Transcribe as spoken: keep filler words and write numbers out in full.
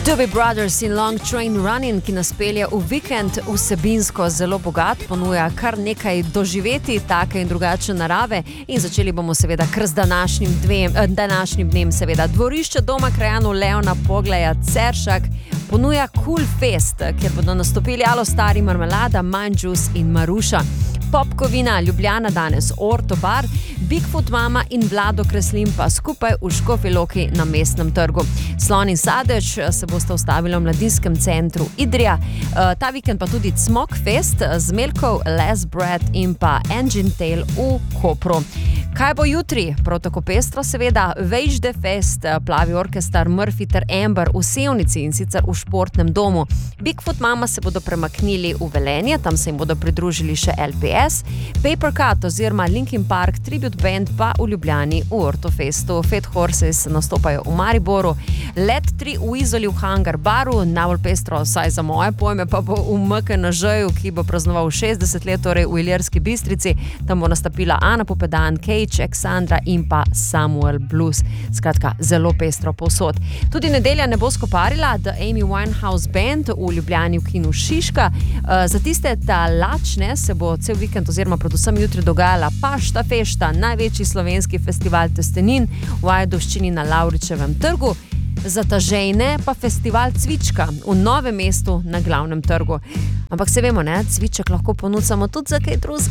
Doobie Brothers in Long Train Running, ki nas pelje v vikend, vsebinsko zelo bogat, ponuja kar nekaj doživeti, take in drugačne narave in začeli bomo seveda kar z današnjim, dvem, eh, današnjim dnem seveda. Dvorišče Doma krajanov Leona Poglaja Ceršak ponuja Cool Fest, kjer bodo nastopili Alo Stari, Marmelada, Mind Juice in Maruša. Popkovina Ljubljana danes, Orto Bar, Bigfoot Mama in Vlado Kreslin pa skupaj v Škofji Loki na Mestnem trgu. Slon in sadež se bosta ustavili v Mladinskem centru Idrija. Ta vikend pa tudi Cmok Fest z Melkov, Les Bread in pa Engine Tail v Kopru. Kaj bo jutri? Prav tako pestro seveda, Vejš de Fest, plavi orkestar Murphy ter Amber v Sevnici in sicer v športnem domu. Bigfoot Mama se bodo premaknili v Velenje, tam se jim bodo pridružili še L P S, Papercut oziroma Linkin Park Tribute Band pa v Ljubljani v Ortofestu. Fat Horses nastopajo v Mariboru, Let tri v Izoli v Hangar Baru, najbolj pestro, saj za moje pojme, pa bo v M K N Ž-ju, ki bo praznoval šestdeset let, torej v Ilirski Bistrici. Tam bo nastopila Ana Popedan, Cage, Alexandra in pa Samuel Blues. Skratka, zelo pestro povsod. Tudi nedelja ne bo skoparila, The Amy Winehouse Band v Ljubljani v kinu Šiška. Za tiste talačne se bo cel vikend oziroma predvsem jutri dogajala Pašta Fešta, največji slovenski festival testenin v Ajdovščini na Lavričevem trgu. Za tažejne pa festival Cvička v Novem mestu na Glavnem trgu. Ampak se vemo, ne, cviček lahko ponudimo tudi za kaj drugega.